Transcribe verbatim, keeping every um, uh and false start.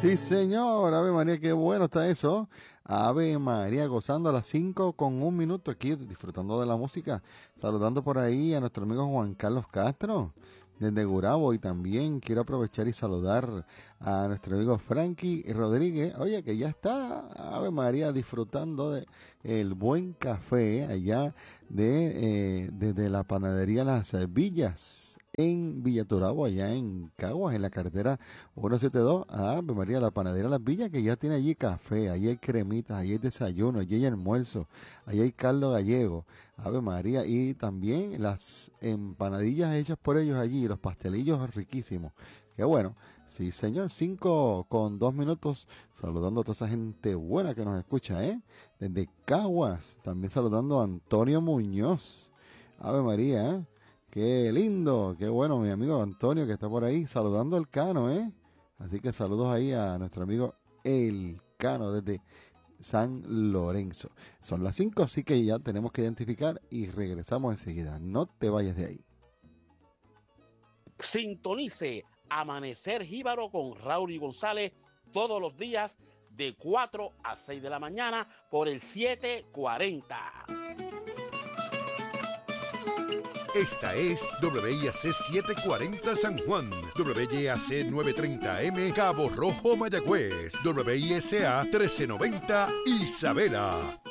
Sí, señor. Ave María, qué bueno está eso. Ave María, gozando a las cinco con un minuto aquí, disfrutando de la música. Saludando por ahí a nuestro amigo Juan Carlos Castro, desde Gurabo. Y también quiero aprovechar y saludar a nuestro amigo Frankie Rodríguez. Oye, que ya está, Ave María, disfrutando de el buen café allá de eh, desde la panadería Las Villas en Villa Turabo, allá en Caguas, en la carretera ciento setenta y dos. Ah, Ave María, la panadería Las Villas, que ya tiene allí café, allí hay cremitas, allí hay desayuno, allí hay almuerzo, allí hay caldo gallego. Ave María, y también las empanadillas hechas por ellos allí, los pastelillos riquísimos. Qué bueno. Sí, señor, cinco con dos minutos, saludando a toda esa gente buena que nos escucha, ¿eh? Desde Caguas, también saludando a Antonio Muñoz. Ave María, ¿eh? Qué lindo, qué bueno, mi amigo Antonio que está por ahí, saludando al Cano, ¿eh? Así que saludos ahí a nuestro amigo El Cano desde San Lorenzo. Son las cinco, así que ya tenemos que identificar y regresamos enseguida. No te vayas de ahí. Sintonice Amanecer Jíbaro con Raúl y González todos los días de cuatro a seis de la mañana por el setecientos cuarenta. Esta es W I A C setecientos cuarenta San Juan, W I A C novecientos treinta M Cabo Rojo Mayagüez, W I S A mil trescientos noventa Isabela.